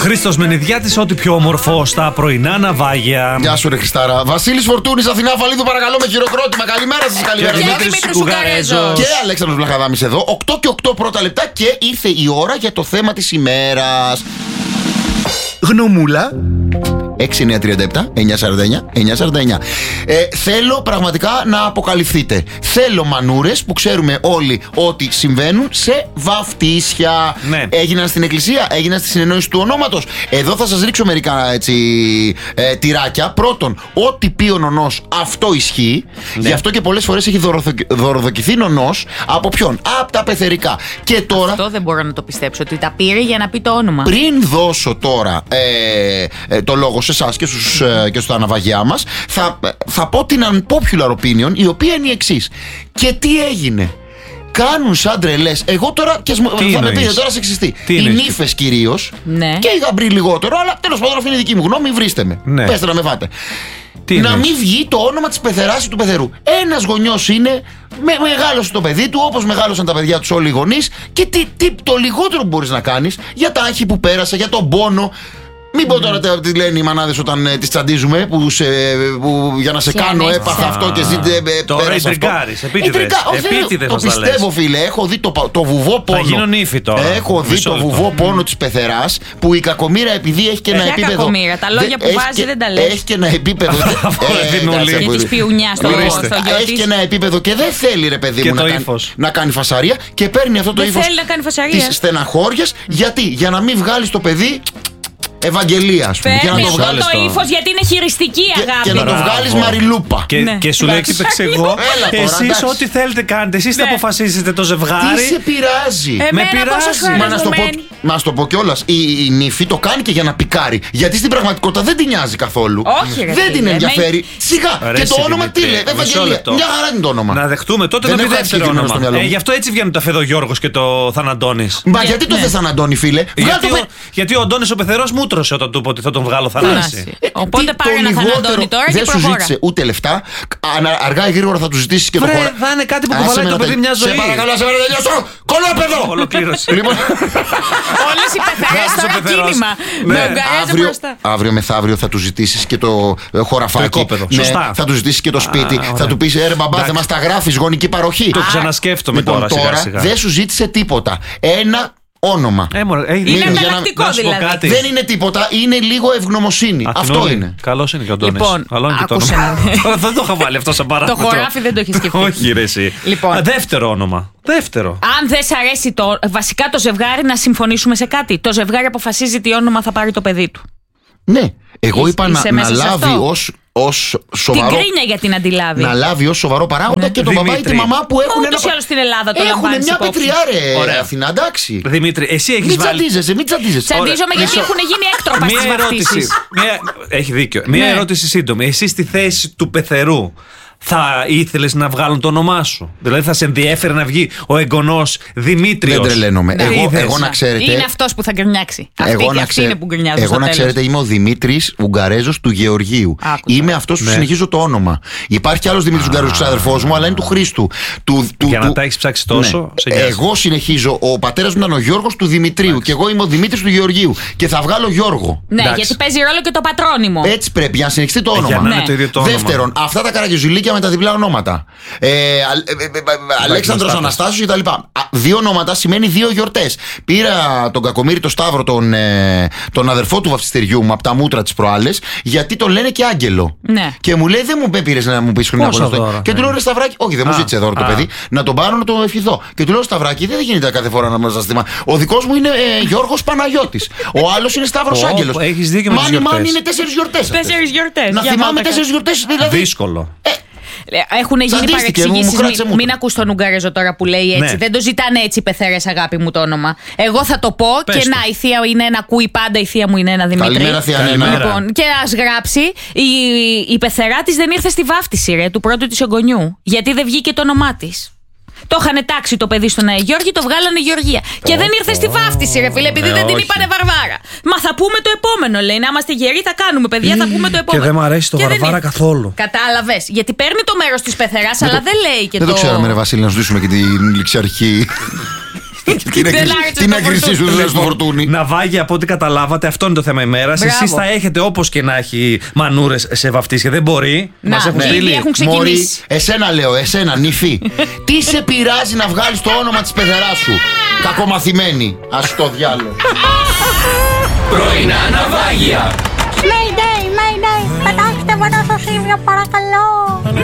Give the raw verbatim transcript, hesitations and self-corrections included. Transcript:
Χρήστος Μενιδιάτης, ό,τι πιο όμορφο στα πρωινά ναυάγια. Γεια σου, ρε Χριστάρα. Βασίλης Φορτούνης, Αθηνά Φαλίδου, παρακαλώ με χειροκρότημα. Καλημέρα σας, καλημέρα σας. Και Δημήτρης Κουγαρέζος. Και Αλέξανδρος Βλαχαδάμης εδώ. οκτώ και οκτώ πρώτα λεπτά και ήρθε η ώρα για το θέμα της ημέρας. Γνωμούλα. έξι εννιά τριάντα επτά εννιά σαράντα εννιά εννιά σαράντα εννιά. Ε, θέλω πραγματικά να αποκαλυφθείτε. Θέλω μανούρες που ξέρουμε όλοι ότι συμβαίνουν σε βαφτίσια. Ναι. Έγιναν στην εκκλησία, έγιναν στη συνεννόηση του ονόματος. Εδώ θα σας ρίξω μερικά έτσι, ε, τυράκια. Πρώτον, ό,τι πει ο νονός, αυτό ισχύει. Ναι. Γι' αυτό και πολλές φορές έχει δωροδοκι... δωροδοκηθεί νονός. Από ποιον? Από τα πεθερικά. Και τώρα. Αυτό δεν μπορώ να το πιστέψω, ότι τα πήρε για να πει το όνομα. Πριν δώσω τώρα ε, ε, το λόγο σε εσάς και, στους, ε, και στα ναυαγιά μας, θα, θα πω την unpopular opinion, η οποία είναι η εξής. Και τι έγινε? Κάνουν σαν τρελές. Εγώ τώρα, και θα με πείτε τώρα σεξιστή. Οι νύφες κυρίως, ναι, και οι γαμπροί λιγότερο, αλλά τέλος πάντων αυτή είναι η δική μου γνώμη, βρίστε με. Ναι. Πέστε να με φάτε. Τι να μην βγει το όνομα της πεθεράς ή του πεθερού. Ένας γονιός είναι, με, μεγάλωσε το παιδί του, όπως μεγάλωσαν τα παιδιά τους όλοι οι γονείς. Και τι, τι, το λιγότερο που μπορείς να κάνεις για τα άγχη που πέρασε, για τον πόνο. Μην πω τώρα mm. τι λένε οι μανάδες όταν ε, τις τσαντίζουμε, που, σε, που για να σε yeah, κάνω έπαθα αυτό και ζείτε ε, τώρα πέρασε αυτό. Επίτηδες, επίτηδες το πιστεύω λες. Φίλε, έχω δει το, το βουβό πόνο. Θα γίνω νύφη τώρα. Έχω δει το βουβό πόνο της πεθεράς, που η κακομοίρα επειδή έχει και ένα Ποια επίπεδο. Κακομοίρα, τα λόγια που βάζει δεν τα λέει. Έχει και ένα επίπεδο. Για τη σπιουνιά στο γιο της. Έχει και ένα επίπεδο και δεν θέλει ρε παιδί μου να κάνει φασαρία και παίρνει αυτό το ύφος της στεναχώριας. Γιατί? Για να μην βγάλει το παιδί Ευαγγελία, ας πούμε. Παίρνει αυτό το ύφος γιατί είναι χειριστική, αγάπη. Και να το βγάλεις Μαριλούπα. Και, ναι. και σου λέει παίξε εγώ. Εσείς ό,τι θέλετε κάνετε. Εσείς θα αποφασίσετε το ζευγάρι. Τι σε πειράζει? Με πειράζει. Μα να στο πω, να στο πω κιόλας. Η, η νύφη το κάνει και για να πικάρει. Γιατί στην πραγματικότητα δεν την νοιάζει καθόλου. Όχι, ρε, δεν την ενδιαφέρει. Σιγά. Και το όνομα τι λέει? Ευαγγελία. Μια χαρά είναι το όνομα. Να δεχτούμε τότε να μην δεύτερο όνομα. Γι' αυτό έτσι βγαίνουν τα Φεδογιώργος και το Θαναντώνης. Μα γιατί το θες Θαναντώνη, φίλε? Γιατί ο Αντώνης ο πεθερός μου τρωσε όταν του είπε ότι θα τον βγάλω Θανάση. Ε, οπότε πάρε ένα Θαναντώνη τώρα και προχώρα. Δεν σου ζήτησε ούτε λεφτά. Αργά ή γρήγορα θα του ζητήσεις και το χώρο. Θα είναι κάτι που κουβαλάει το παιδί μια ζωή. Σε παρακαλώ, σε παρακαλώ. Κολόπεδο! Ολοκλήρωση. Όλες οι πεθερές τώρα κίνημα. Αύριο μεθαύριο θα του ζητήσεις και το χωραφάκι. Θα του ζητήσεις και το σπίτι. Θα του πεις, ρε μπαμπά, δεν μας τα γράφεις, γονική παροχή. Το ξανασκέφτομαι τώρα σιγά σιγά. Δεν σου ζήτησε τίποτα. Ένα όνομα. Ε, μωρέ, ε, είναι ανταλλακτικό να... δηλαδή. Δεν είναι τίποτα, είναι λίγο ευγνωμοσύνη. Α, αυτό είναι. Καλός είναι και ο Αντώνης. Λοιπόν, άκουσε να δει. Δεν το είχα βάλει αυτό σαν παράδειγμα. Το χωράφι δεν το έχει σκεφτεί. Όχι, ρε εσύ. Λοιπόν. Α, δεύτερο όνομα. Δεύτερο. Αν δεν σ' αρέσει το. Βασικά το ζευγάρι, να συμφωνήσουμε σε κάτι. Το ζευγάρι αποφασίζει τι όνομα θα πάρει το παιδί του. Ναι. Εγώ είπα να, να λάβει ως. Ως σοβαρό, την κρίνια για την αντιλάβει. Να λάβει ως σοβαρό παράγοντα, ναι, και τον μπαμπά ή τη μαμά που έχουν. Ούτως ή άλλως στην Ελλάδα το έχουν μια υπόψη. πετριά, ρε Αθηνά, εντάξει. Δημήτρη, εσύ έχεις μην βάλει. Μην τσαντίζεσαι, μην τσαντίζεσαι. Τσαντίζομαι γιατί έχουν γίνει έκτροπα στις βαφτίσεις. Έχει δίκιο. Μία ερώτηση σύντομη. Εσύ στη θέση του πεθερού θα ήθελες να βγάλουν το όνομά σου? Δηλαδή θα σε ενδιέφερε να βγει ο εγγονός Δημήτριος? Δεν τρελαίνομαι. Ναι. Εγώ, εγώ να ξέρετε. Είναι αυτός που θα γκρινιάξει. Αυτή εγώ και να αυτή ξέ... είναι που γκρινιάζουν. Εγώ να ξέρετε είμαι ο Δημήτρης Ουγγαρέζος του Γεωργίου. Άκουσα. Είμαι αυτός που ναι. συνεχίζω το όνομα. Υπάρχει άλλος Δημήτρης Ουγγαρέζος ξάδερφός μου, αλλά είναι του Χρήστου. Του, του, Για του... να τα έχεις ψάξει τόσο. Ναι. Εγώ συνεχίζω. Ο πατέρας μου ήταν ο Γιώργος του Δημητρίου και εγώ είμαι ο Δημήτρης του Γεωργίου. Και θα βγάλω Γιώργο. Ναι, εντάξει. Γιατί παίζει ρόλο και το πατρόνυμο. Έτσι πρέπει για να συνεχιστεί το όνομα. Δεύτερον, αυτά τα καραγκιουζιλίκια με τα διπλά ονόματα. Ε, ε, ε, ε, Αλέξανδρος Αναστάσιος κτλ. Δύο ονόματα σημαίνει δύο γιορτές. Πήρα τον κακομοίρη το Σταύρο, τον, ε, τον αδερφό του βαφτιστεριού μου, από τα μούτρα τις προάλλες, γιατί τον λένε και Άγγελο. Ναι. Και μου λέει, δεν μου πήρες να μου πεις χρόνια πολλά. Και του λέω, ρε Σταυράκι, όχι, δεν μου ζήτησε δώρο το παιδί, να τον πάρω να το ευχηθώ. Και του λέω, Σταυράκι, δεν γίνεται κάθε φορά να μας ζητήσει. Ο δικός μου είναι ε, Γιώργος Παναγιώτης. Ο άλλος είναι Σταύρος Άγγελος. Έχεις δίκιο με τις γιορτές. Μάνι, είναι τέσσερις γιορτές. Τέσσερις γιορτές. Να θυμάμαι τέσσερις γιορτές, δηλαδή. Δύσκολο. Έχουν γίνει παρεξηγήσεις. Μην, μην ακούς τον Ουγγαρέζο τώρα που λέει έτσι. Ναι. Δεν το ζητάνε έτσι οι πεθερές, αγάπη μου, το όνομα. Εγώ θα το πω. Πες και το. Να, η θεία είναι ένα ακούει πάντα, η θεία μου είναι ένα Δημήτρη. Καλημέρα, θεία. Λοιπόν, και ας γράψει. Η, η πεθερά της δεν ήρθε στη βάφτιση, ρε, του πρώτου της εγγονιού. Γιατί δεν βγήκε το όνομά της. Το είχαν τάξει το παιδί στον Αγιώργη, το βγάλανε Γεωργία. Oh, και δεν ήρθε oh, στη βάφτιση, ρε φίλε, επειδή oh, δεν την είπανε Βαρβάρα. Μα θα πούμε το επόμενο, λέει. Να είμαστε γεροί, θα κάνουμε, παιδιά, θα πούμε το επόμενο. Και δεν μου αρέσει το και Βαρβάρα είναι... καθόλου. Κατάλαβες. Γιατί παίρνει το μέρος της πεθεράς, αλλά το... δεν λέει και δεν το. Δεν το ξέραμε, ρε Βασίλη, να σου δείσουμε και την ληξιαρχή. Τι να κρυστεί σου δηλαδή στο φορτούνι. Ναυάγια, από ό,τι καταλάβατε, αυτό είναι το θέμα ημέρα. Εσείς θα έχετε όπως και να έχει μανούρες σε βαφτίσια. Δεν μπορεί. Να, μας έχουν ήδη στείλει. έχουν Μωρή, ξεκινήσει. εσένα λέω, εσένα νυφή. Τι σε πειράζει να βγάλεις το όνομα της πεθεράς σου? Κακομαθημένη. Ας το διάλογο. Πρωινά ναυάγια. Mayday, Mayday, πετάξτε με ένα στο Σίμιο παρακαλώ.